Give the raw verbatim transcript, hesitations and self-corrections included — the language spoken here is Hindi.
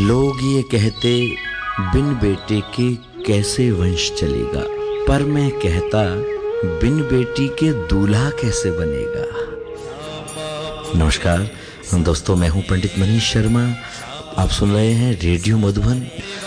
लोग ये कहते बिन बेटे के कैसे वंश चलेगा, पर मैं कहता बिन बेटी के दूल्हा कैसे बनेगा। नमस्कार दोस्तों, मैं हूं पंडित मनीष शर्मा। आप सुन रहे हैं रेडियो मधुबन